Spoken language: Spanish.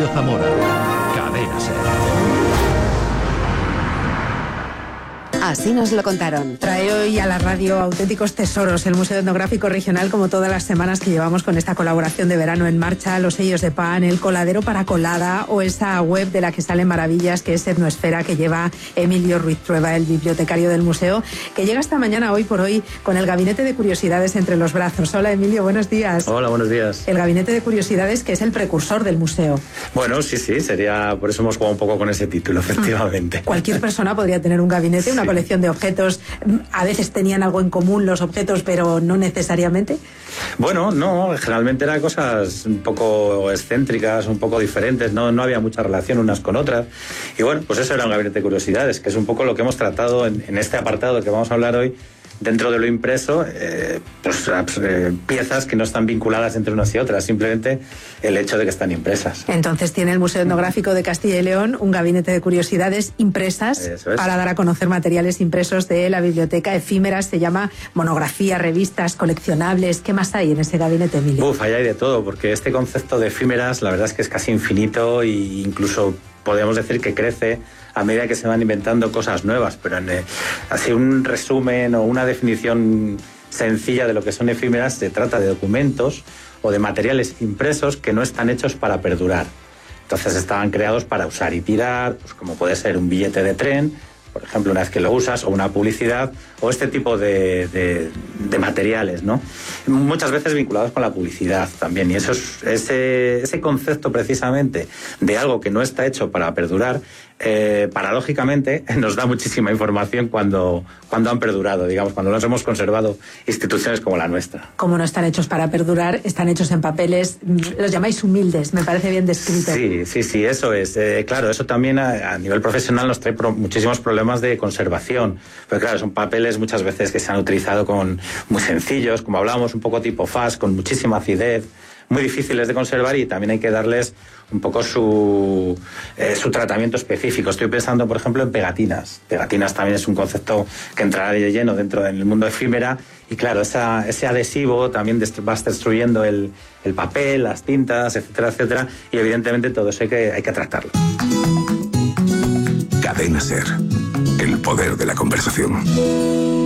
Antonio Zamora. Cadena SER. Así nos lo contaron. Trae hoy a la radio auténticos tesoros el Museo Etnográfico Regional, como todas las semanas que llevamos con esta colaboración de verano en marcha, los sellos de pan, el coladero para colada o esa web de la que salen maravillas que es Etnoesfera, que lleva Emilio Ruiz Trueba, el bibliotecario del museo, que llega esta mañana hoy por hoy con el Gabinete de Curiosidades entre los brazos. Hola Emilio, buenos días. Hola, buenos días. El Gabinete de Curiosidades, que es el precursor del museo. Bueno, sí, sería, por eso hemos jugado un poco con ese título, efectivamente. Cualquier persona podría tener un gabinete, una colección de objetos. A veces tenían algo en común los objetos, pero no necesariamente. Bueno, no, generalmente eran cosas un poco excéntricas, un poco diferentes, no había mucha relación unas con otras. Y bueno, pues eso era un gabinete de curiosidades, que es un poco lo que hemos tratado en este apartado que vamos a hablar hoy. Dentro de lo impreso, piezas que no están vinculadas entre unas y otras, simplemente el hecho de que están impresas. Entonces tiene el Museo Etnográfico de Castilla y León un gabinete de curiosidades impresas para dar a conocer materiales impresos de la biblioteca, efímeras, se llama monografía, revistas, coleccionables. ¿Qué más hay en ese gabinete, Emilio? Ahí hay de todo, porque este concepto de efímeras la verdad es que es casi infinito e incluso podemos decir que crece a medida que se van inventando cosas nuevas, pero así un resumen o una definición sencilla de lo que son efímeras, se trata de documentos o de materiales impresos que no están hechos para perdurar. Entonces estaban creados para usar y tirar, pues como puede ser un billete de tren, por ejemplo, una vez que lo usas, o una publicidad, o este tipo de materiales, ¿no? Muchas veces vinculados con la publicidad también. Y eso es, ese concepto precisamente de algo que no está hecho para perdurar, paradójicamente nos da muchísima información cuando han perdurado, digamos, cuando los hemos conservado instituciones como la nuestra. Como no están hechos para perdurar, están hechos en papeles, los llamáis humildes, me parece bien descrito. Sí, eso es. Claro, eso también a nivel profesional nos trae muchísimos problemas de conservación. Pero claro, son papeles muchas veces que se han utilizado muy sencillos, como hablábamos, un poco tipo FAS, con muchísima acidez, muy difíciles de conservar, y también hay que darles un poco su tratamiento específico. Estoy pensando, por ejemplo, en pegatinas. Pegatinas también es un concepto que entrará de lleno dentro del mundo efímera, y claro, ese adhesivo también va destruyendo el papel, las tintas, etcétera, etcétera, y evidentemente todo eso hay que tratarlo. Cadena SER, el poder de la conversación.